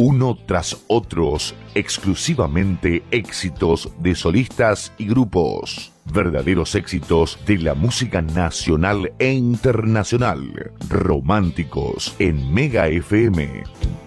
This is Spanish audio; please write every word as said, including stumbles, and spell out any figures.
uno tras otros, exclusivamente éxitos de solistas y grupos. Verdaderos éxitos de la música nacional e internacional. Románticos en Mega F M.